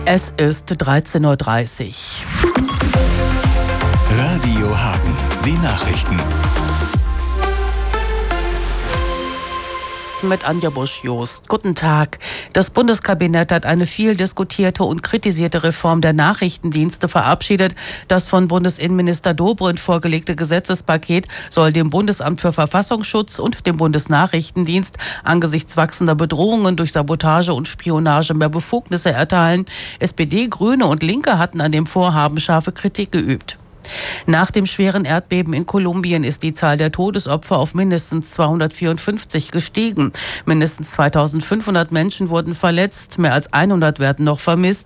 Es ist 13:30 Uhr. Radio Hagen, die Nachrichten. Mit Anja Busch-Jost. Guten Tag. Das Bundeskabinett hat eine viel diskutierte und kritisierte Reform der Nachrichtendienste verabschiedet. Das von Bundesinnenminister Dobrindt vorgelegte Gesetzespaket soll dem Bundesamt für Verfassungsschutz und dem Bundesnachrichtendienst angesichts wachsender Bedrohungen durch Sabotage und Spionage mehr Befugnisse erteilen. SPD, Grüne und Linke hatten an dem Vorhaben scharfe Kritik geübt. Nach dem schweren Erdbeben in Kolumbien ist die Zahl der Todesopfer auf mindestens 254 gestiegen. Mindestens 2500 Menschen wurden verletzt, mehr als 100 werden noch vermisst.